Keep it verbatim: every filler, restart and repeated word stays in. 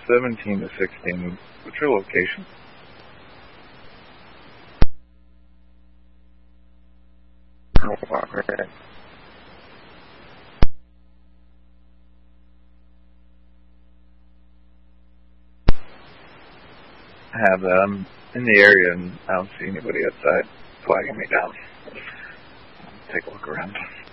seventeen to sixteen. What's your location? Oh, wow, great. I have that. I'm in the area and I don't see anybody outside flagging me down. Take a look around.